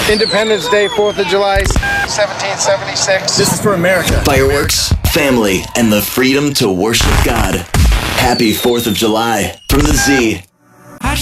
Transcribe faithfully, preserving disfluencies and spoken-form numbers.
Independence Day, fourth of July, seventeen seventy-six. This is for America. Fireworks, family, and the freedom to worship God. Happy fourth of July from the Z.